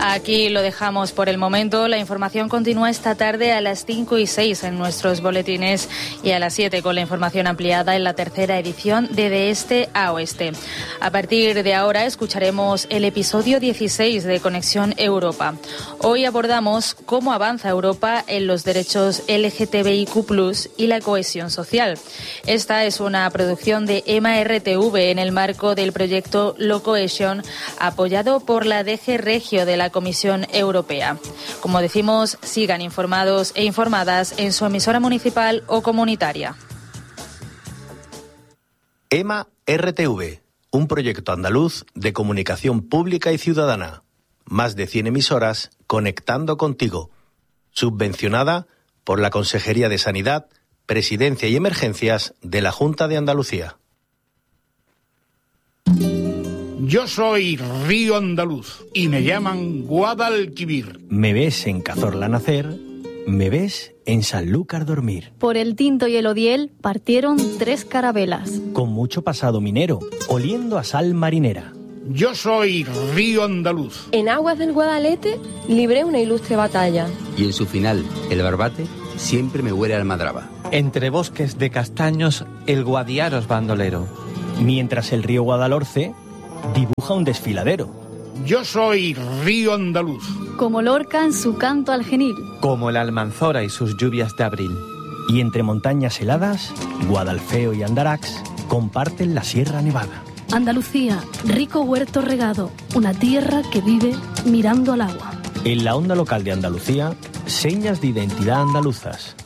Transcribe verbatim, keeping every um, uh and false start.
Aquí lo dejamos por el momento. La información continúa esta tarde a las cinco y seis en nuestros boletines y a las siete con la información ampliada en la tercera edición de De Este a Oeste. A partir de ahora escucharemos el episodio dieciséis de Conexión Europa. Hoy abordamos cómo avanza Europa en los derechos L G T B I Q plus, y la cohesión social. Esta es una producción de E M A R T V en el marco del proyecto Locohesion, apoyado por la D G Regio de la Comisión Europea. Como decimos, sigan informados e informadas en su emisora municipal o comunitaria. E M A R T V, un proyecto andaluz de comunicación pública y ciudadana. Más de cien emisoras conectando contigo. Subvencionada por la Consejería de Sanidad, Presidencia y Emergencias de la Junta de Andalucía. Yo soy Río Andaluz y me llaman Guadalquivir. Me ves en Cazorla nacer, me ves en Sanlúcar dormir. Por el Tinto y el Odiel partieron tres carabelas. Con mucho pasado minero, oliendo a sal marinera. Yo soy Río Andaluz. En aguas del Guadalete libré una ilustre batalla. Y en su final, el Barbate, siempre me huele a almadraba. Entre bosques de castaños, el Guadiaros bandolero. Mientras el río Guadalhorce dibuja un desfiladero. Yo soy Río Andaluz. Como Lorca en su canto al genil. Como el Almanzora y sus lluvias de abril. Y entre montañas heladas, Guadalfeo y Andarax comparten la Sierra Nevada. Andalucía, rico huerto regado, una tierra que vive mirando al agua. En la onda local de Andalucía, señas de identidad andaluzas.